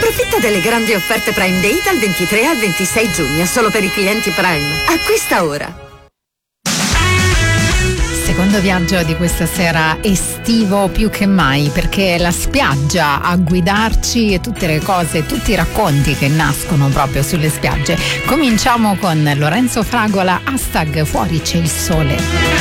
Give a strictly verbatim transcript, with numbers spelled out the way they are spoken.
Approfitta delle grandi offerte Prime Day dal ventitré al ventisei giugno, solo per i clienti Prime. Acquista ora. Secondo viaggio di questa sera estivo più che mai, perché è la spiaggia a guidarci e tutte le cose, tutti i racconti che nascono proprio sulle spiagge. Cominciamo con Lorenzo Fragola, hashtag Fuori c'è il sole.